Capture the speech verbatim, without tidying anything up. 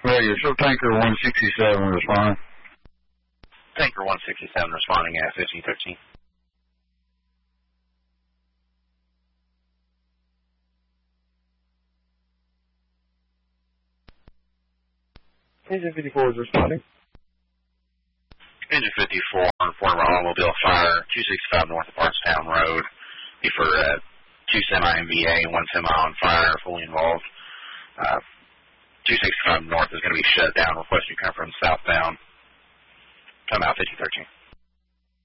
Radio, show tanker one sixty-seven responding. Tanker one sixty-seven responding at fifteen thirteen. Engine fifty-four is responding. Engine fifty-four on former automobile fire, two sixty-five north of Bardstown Road. Be for uh, two semi-M V A, one semi on fire, fully involved. Uh, two sixty-five north is going to be shut down. Request you come from southbound. Come out fifty thirteen.